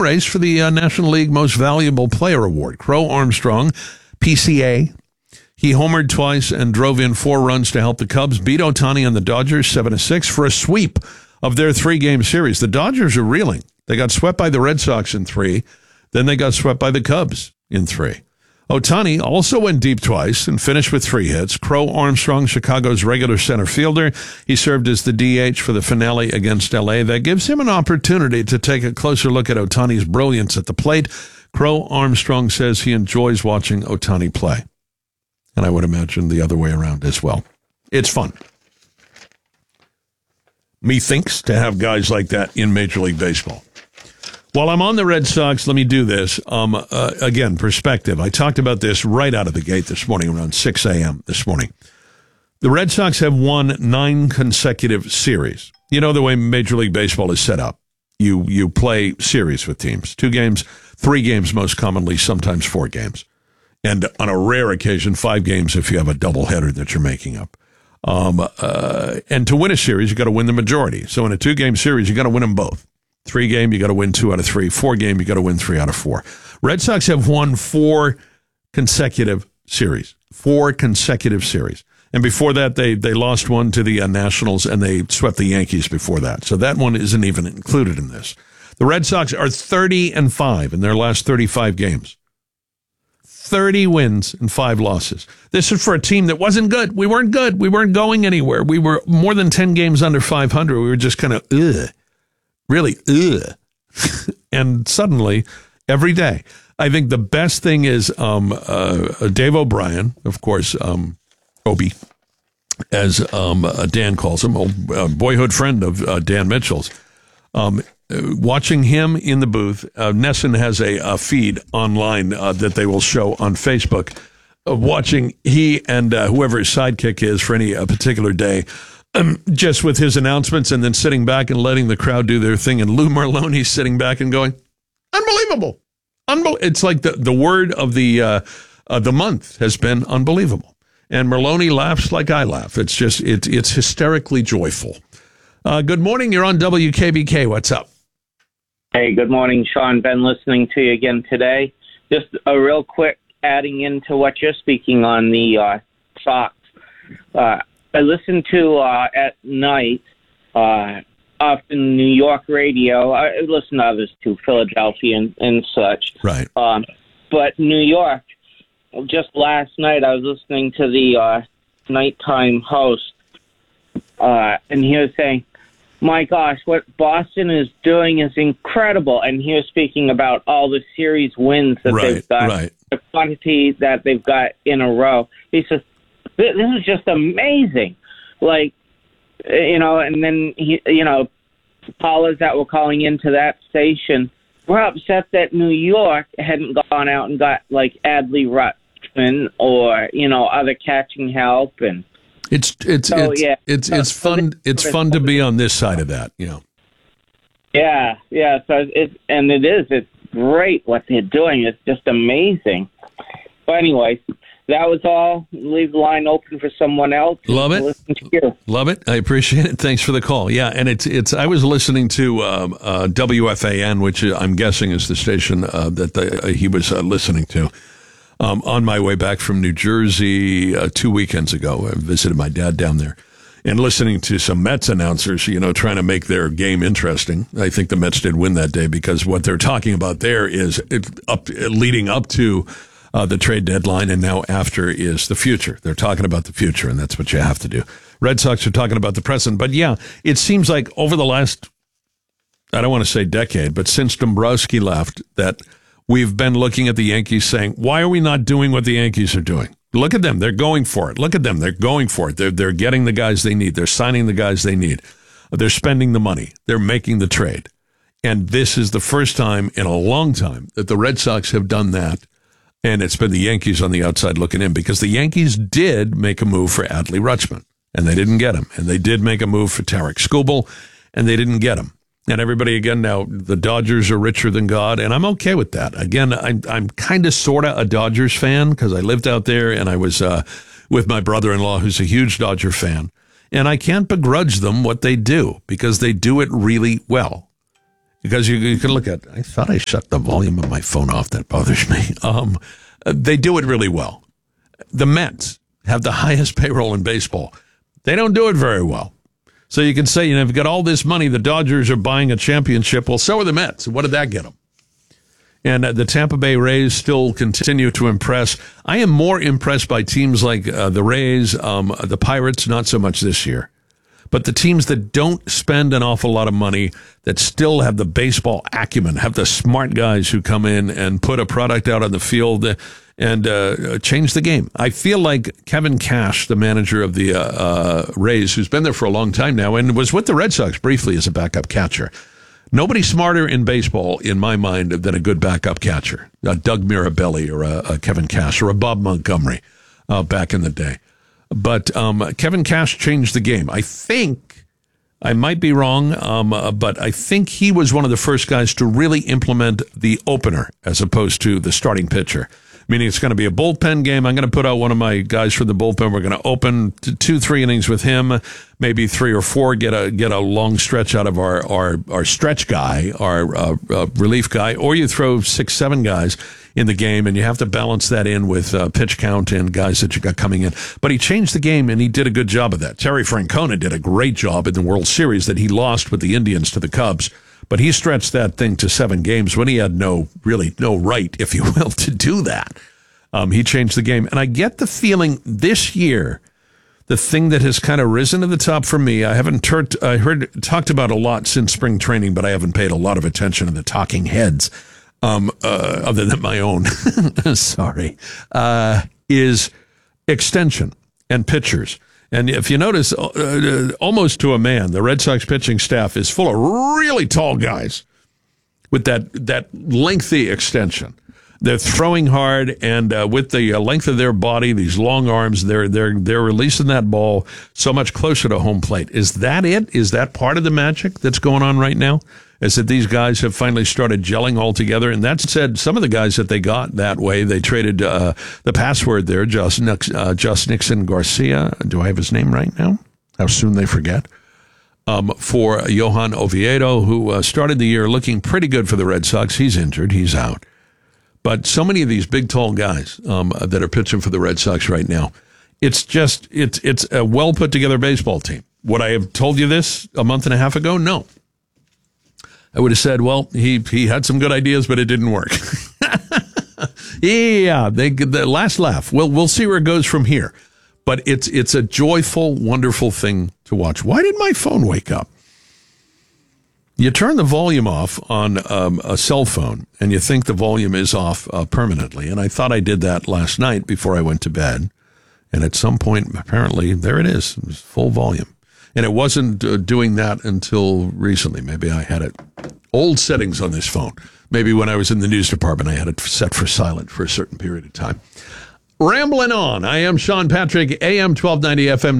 race for the National League Most Valuable Player Award. Crow Armstrong, PCA. He homered twice and drove in 4 runs to help the Cubs beat Ohtani and the Dodgers 7-6 for a sweep of their 3-game series. The Dodgers are reeling. They got swept by the Red Sox in 3. Then they got swept by the Cubs in 3. Ohtani also went deep twice and finished with 3 hits. Crow Armstrong, Chicago's regular center fielder. He served as the DH for the finale against L.A. That gives him an opportunity to take a closer look at Ohtani's brilliance at the plate. Crow Armstrong says he enjoys watching Ohtani play. And I would imagine the other way around as well. It's fun. Methinks to have guys like that in Major League Baseball. While I'm on the Red Sox, let me do this. Again, perspective. I talked about this right out of the gate this morning, around 6 a.m. this morning. The Red Sox have won 9 consecutive series. You know the way Major League Baseball is set up. You play series with teams. 2 games, 3 games most commonly, sometimes 4 games. And on a rare occasion, 5 games if you have a doubleheader that you're making up. And to win a series, you got to win the majority. So in a 2-game series, you got to win them both. 3-game, you got to win 2 out of 3. 4-game, you got to win 3 out of 4. Red Sox have won 4 consecutive series. 4 consecutive series. And before that, they lost one to the Nationals, and they swept the Yankees before that. So that one isn't even included in this. The Red Sox are 30-5 in their last 35 games. 30 wins and 5 losses. This is for a team that wasn't good. We weren't good. We weren't going anywhere. We were more than 10 games under 500. We were just kind of, really, and suddenly, every day. I think the best thing is Dave O'Brien, of course, Obi, as Dan calls him, old boyhood friend of Dan Mitchell's. Watching him in the booth, Nesson has a feed online that they will show on Facebook. Watching he and whoever his sidekick is for any particular day, just with his announcements and then sitting back and letting the crowd do their thing. And Lou Merlone sitting back and going, unbelievable. It's like the word of the month has been unbelievable. And Merlone laughs like I laugh. It's just, it's hysterically joyful. Good morning. You're on WKBK. What's up? Hey, good morning, Sean. Been listening to you again today. Just a real quick adding into what you're speaking on the Sox. I listen to at night often New York radio. I listen to others too, Philadelphia and such. Right. But New York, just last night I was listening to the nighttime host, and he was saying, my gosh, what Boston is doing is incredible. And he was speaking about all the series wins that they've got, the quantity that they've got in a row. He says, this is just amazing. Like, and then, callers that were calling into that station were upset that New York hadn't gone out and got, like, Adley Rutschman or, other catching help and... It's fun. It's fun to be on this side of that, Yeah. So it's great what they're doing. It's just amazing. But anyway, that was all. Leave the line open for someone else. Love it. Listen to you. Love it. I appreciate it. Thanks for the call. Yeah, and it's. I was listening to WFAN, which I'm guessing is the station that he was listening to. On my way back from New Jersey 2 weekends ago. I visited my dad down there and listening to some Mets announcers, trying to make their game interesting. I think the Mets did win that day because what they're talking about there is leading up to the trade deadline and now after is the future. They're talking about the future, and that's what you have to do. Red Sox are talking about the present. But, yeah, it seems like over the last, I don't want to say decade, but since Dombrowski left, that we've been looking at the Yankees saying, why are we not doing what the Yankees are doing? Look at them. They're going for it. Look at them. They're going for it. They're getting the guys they need. They're signing the guys they need. They're spending the money. They're making the trade. And this is the first time in a long time that the Red Sox have done that. And it's been the Yankees on the outside looking in because the Yankees did make a move for Adley Rutschman, and they didn't get him. And they did make a move for Tarek Skubal, and they didn't get him. And everybody, again, now the Dodgers are richer than God, and I'm okay with that. Again, I'm kind of sort of a Dodgers fan because I lived out there, and I was with my brother-in-law who's a huge Dodger fan. And I can't begrudge them what they do because they do it really well. because you can look at, I thought I shut the volume of my phone off. That bothers me. They do it really well. The Mets have the highest payroll in baseball. They don't do it very well. So you can say, you've got all this money. The Dodgers are buying a championship. Well, so are the Mets. What did that get them? And the Tampa Bay Rays still continue to impress. I am more impressed by teams like the Rays, the Pirates, not so much this year. But the teams that don't spend an awful lot of money, that still have the baseball acumen, have the smart guys who come in and put a product out on the field and change the game. I feel like Kevin Cash, the manager of the Rays, who's been there for a long time now and was with the Red Sox briefly as a backup catcher. Nobody smarter in baseball, in my mind, than a good backup catcher. Doug Mirabelli or a Kevin Cash or a Bob Montgomery back in the day. But Kevin Cash changed the game. I think, I might be wrong, but I think he was one of the first guys to really implement the opener as opposed to the starting pitcher. Meaning it's going to be a bullpen game. I'm going to put out one of my guys for the bullpen. We're going to open 2-3 innings with him, maybe 3 or 4. Get a long stretch out of our stretch guy, our relief guy, or you throw 6-7 guys in the game, and you have to balance that in with pitch count and guys that you got coming in. But he changed the game, and he did a good job of that. Terry Francona did a great job in the World Series that he lost with the Indians to the Cubs. But he stretched that thing to 7 games when he had no right, if you will, to do that. He changed the game. And I get the feeling this year, the thing that has kind of risen to the top for me, I heard talked about a lot since spring training, but I haven't paid a lot of attention to the talking heads, other than my own, sorry, is extension and pitchers. And if you notice, almost to a man, the Red Sox pitching staff is full of really tall guys with that lengthy extension. They're throwing hard, and with the length of their body, these long arms, they're releasing that ball so much closer to home plate. Is that it? Is that part of the magic that's going on right now? Is that these guys have finally started gelling all together? And that said, some of the guys that they got that way, they traded the password there, Josh Nixon Garcia. Do I have his name right now? How soon they forget. For Johan Oviedo, who started the year looking pretty good for the Red Sox. He's injured. He's out. But so many of these big, tall guys that are pitching for the Red Sox right now, it's a well put together baseball team. Would I have told you this a month and a half ago? No. I would have said, well, he had some good ideas, but it didn't work. Yeah, the last laugh. We'll see where it goes from here. But it's a joyful, wonderful thing to watch. Why did my phone wake up? You turn the volume off on a cell phone, and you think the volume is off permanently. And I thought I did that last night before I went to bed. And at some point, apparently, there it is. It was full volume. And it wasn't doing that until recently. Maybe I had it old settings on this phone. Maybe when I was in the news department, I had it set for silent for a certain period of time. Rambling on. I am Sean Patrick, AM 1290, FM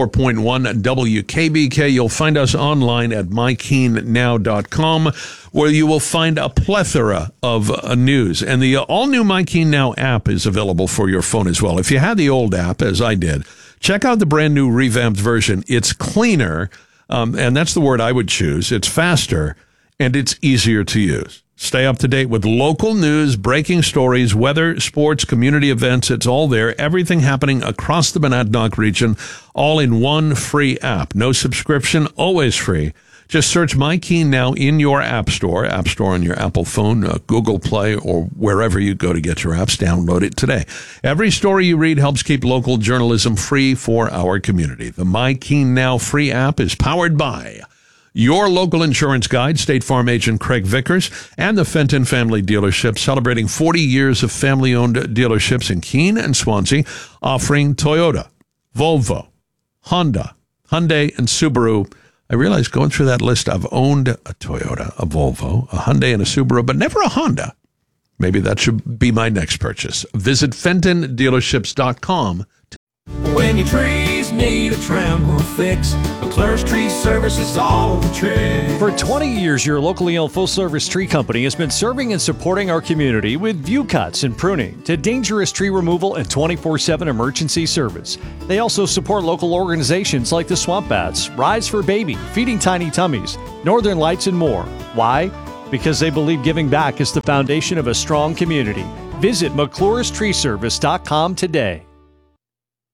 94.1, WKBK. You'll find us online at MyKeenNow.com, where you will find a plethora of news. And the all-new MyKeen Now app is available for your phone as well. If you had the old app, as I did, check out the brand new revamped version. It's cleaner, and that's the word I would choose. It's faster, and it's easier to use. Stay up to date with local news, breaking stories, weather, sports, community events. It's all there. Everything happening across the Monadnock region, all in one free app. No subscription, always free. Just search MyKeen Now in your app store on your Apple phone, Google Play, or wherever you go to get your apps. Download it today. Every story you read helps keep local journalism free for our community. The MyKeen Now free app is powered by your local insurance guide, State Farm agent Craig Vickers, and the Fenton Family Dealership, celebrating 40 years of family-owned dealerships in Keene and Swansea, offering Toyota, Volvo, Honda, Hyundai, and Subaru. I realized going through that list, I've owned a Toyota, a Volvo, a Hyundai, and a Subaru, but never a Honda. Maybe that should be my next purchase. Visit FentonDealerships.com. When your trees need a trim or a fix, McClure's Tree Service is all the trick. For 20 years, your locally owned full-service tree company has been serving and supporting our community with view cuts and pruning to dangerous tree removal and 24/7 emergency service. They also support local organizations like the Swamp Bats, Rise for Baby, Feeding Tiny Tummies, Northern Lights, and more. Why? because they believe giving back is the foundation of a strong community. Visit McClure's Tree Service.com today.